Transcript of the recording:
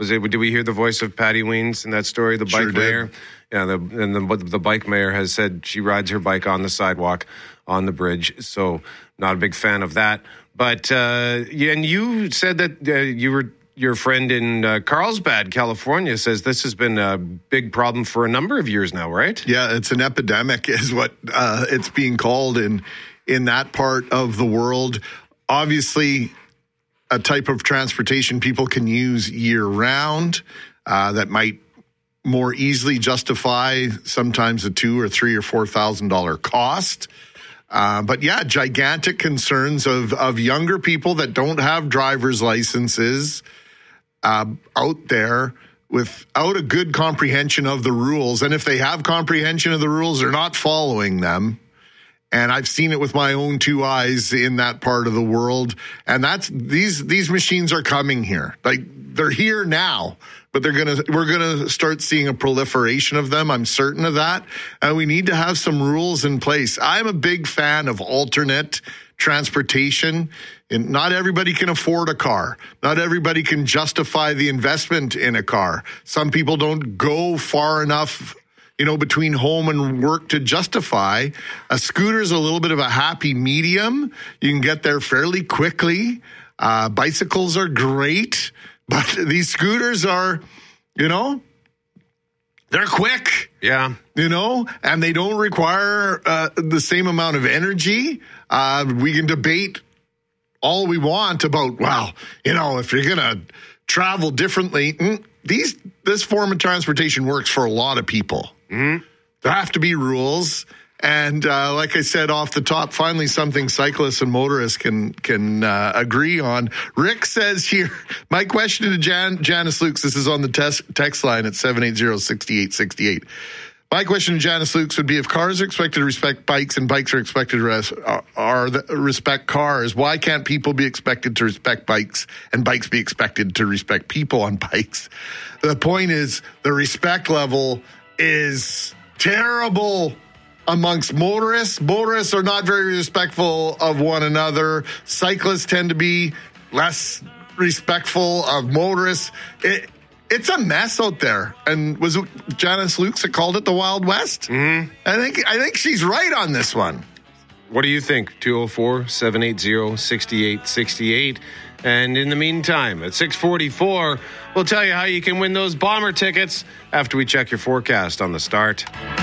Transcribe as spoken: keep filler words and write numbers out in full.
Was it? Did we hear the voice of Patty Weens in that story? The bike Sure did. mayor. Yeah, the, and the the bike mayor has said she rides her bike on the sidewalk, on the bridge. So not a big fan of that. But uh, yeah, and you said that uh, you were. Your friend in uh, Carlsbad, California, says this has been a big problem for a number of years now, right? Yeah, it's an epidemic is what uh, it's being called in, in that part of the world. Obviously, a type of transportation people can use year-round uh, that might more easily justify sometimes a two or three or four thousand dollar cost. Uh, but yeah, gigantic concerns of of younger people that don't have driver's licenses uh, out there without a good comprehension of the rules. And if they have comprehension of the rules, they're not following them. And I've seen it with my own two eyes in that part of the world. And that's these these machines are coming here. Like they're here now, but they're gonna we're gonna start seeing a proliferation of them. I'm certain of that. And we need to have some rules in place. I'm a big fan of alternate transportation. And not everybody can afford a car. Not everybody can justify the investment in a car. Some people don't go far enough, you know, between home and work to justify. A scooter is a little bit of a happy medium. You can get there fairly quickly. Uh, bicycles are great, but these scooters are, you know, they're quick. Yeah. You know, and they don't require uh, the same amount of energy. Uh, we can debate all we want about, well, you know, if you're going to travel differently, mm, these this form of transportation works for a lot of people. Mm-hmm. There have to be rules. And uh, like I said off the top, finally something cyclists and motorists can can uh, agree on. Rick says here, my question to Jan, Janice Lukes, this is on the text, text line at seven eight zero, six eight six eight. My question to Janice Lukes would be, if cars are expected to respect bikes and bikes are expected to res- are, are the, respect cars, why can't people be expected to respect bikes and bikes be expected to respect people on bikes? The point is the respect level is terrible amongst motorists. Motorists are not very respectful of one another. Cyclists tend to be less respectful of motorists. It, It's a mess out there. And was it Janice Lukes that called it the Wild West? Mm-hmm. I think I think she's right on this one. What do you think? two oh four, seven eight zero, six eight six eight. And in the meantime, at six forty-four, we'll tell you how you can win those Bomber tickets after we check your forecast on the start.